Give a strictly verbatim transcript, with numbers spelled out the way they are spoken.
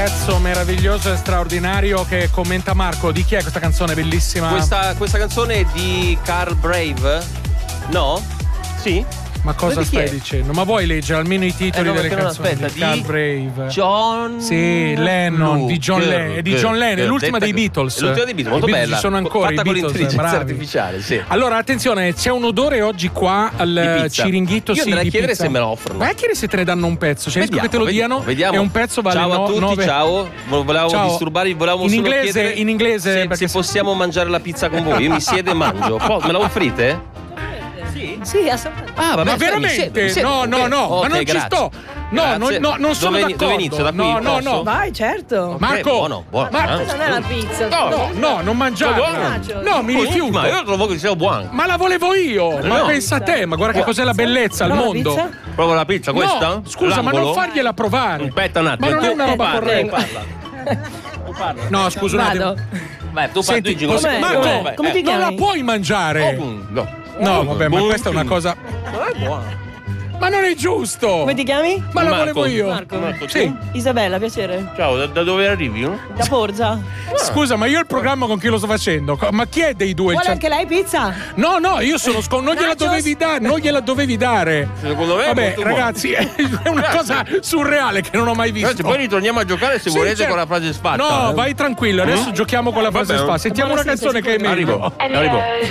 pezzo meraviglioso e straordinario che commenta Marco. Di chi è questa canzone bellissima? Questa, questa canzone è di Carl Brave? No? Sì? Ma cosa stai dicendo? Ma vuoi leggere almeno i titoli eh no, delle canzoni? Aspetta, di Carl di Brave. John Sì, Lennon, di John Lennon, di John Lennon, è l'ultima dei Beatles. È l'ultima dei Beatles, molto I Beatles bella. Ci sono ancora fatta i con Beatles, l'intelligenza bravi. artificiale, sì. Allora, attenzione, c'è un odore oggi qua al Ciringhito. Io sì, andrei di a chiedere pizza. se me lo offrono. Vai a chiedere se te ne danno un pezzo. C'è rischio che te lo diano. Vediamo. E un pezzo vale ciao a no, tutti, nove. ciao. Volevamo Ciao. disturbarvi, volevamo in solo inglese, chiedere in inglese se, perché se possiamo mangiare la pizza con voi. Io mi siedo e mangio. Poi, me la offrite? Sì? Sì, assolutamente. Ah, vabbè, ma aspetta, mi veramente? siedo, mi siedo. No, no, no, Ok, ma non grazie. ci sto. No, Grazie. no, no, non sono dove, d'accordo. dove inizio? Da qui? No, no, posso? no. Vai, certo. Marco, buono, buono. Marco. eh. Questa non è la pizza. No, no, non mangiarla. No, mi rifiuto. Ma io trovo che sia buono. Ma la volevo io. Ma No. pensa a te, ma guarda che cos'è la bellezza al Prova la mondo. pizza? Provo la pizza, questa? No, scusa, ma non L'angolo? fargliela provare. Aspetta un attimo. Ma non è tu- una roba parla, corretta. parla. Parla. No, scusa un attimo. Vado. Vai, tu Senti, parti posso- Com'è? Marco, Com'è? Come ti non la chiami? puoi mangiare. No. No, vabbè, ma questa è una cosa. Non è buono. Ma non è giusto. Come ti chiami? Ma la Marco. volevo io. Marco. Marco, Sì. Isabella, piacere. Ciao, da, da dove arrivi? No? Da Forza. Scusa, ma io il programma con chi lo sto facendo? Co- Ma chi è dei due? il Vuole cer- anche lei pizza? No, no, io sono scon- non gliela Nachos? dovevi dare, non gliela dovevi dare. Secondo me è Vabbè, molto buono. ragazzi, è una cosa surreale che non ho mai visto. Ragazzi, poi ritorniamo a giocare se Sì, volete certo. con la frase sfatta. No, vai tranquillo, adesso giochiamo con la frase Vabbè. spa. Sentiamo Ma una buona canzone che è sensazione. meglio. Arrivo. Arrivo.